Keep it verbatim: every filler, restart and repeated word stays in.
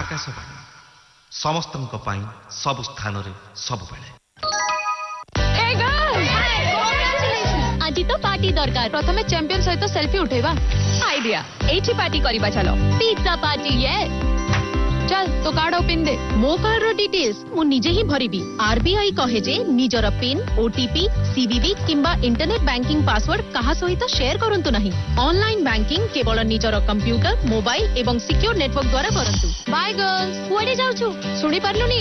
आकाशवाणी समस्तଙ୍କ ପାଇଁ ସବୁ ସ୍ଥାନରେ ସବୁବେଳେ। আজি তো পার্টি দরকার প্রথমে চ্যাম্পিয়ন সহিত সেলফি উঠেবা আইডিয়া এইটি পার্টি করিবা চলো পিজ্জা পার্টি ये चल तो कार्ड ओपन दे मो कार्ड रो डिटेल्स मु निजे ही भरिबी आरबीआई कहे जे निजर पिन ओटीपी सीवीवी किंबा इंटरनेट बैंकिंग पासवर्ड कहा सहित शेयर करंतु नहीं ऑनलाइन बैंकिंग केवल निजर कंप्यूटर मोबाइल एवं सिक्योर नेटवर्क द्वारा करंतु बाय गर्ल्स कुआडे जाउछु सुनी पारलुनी।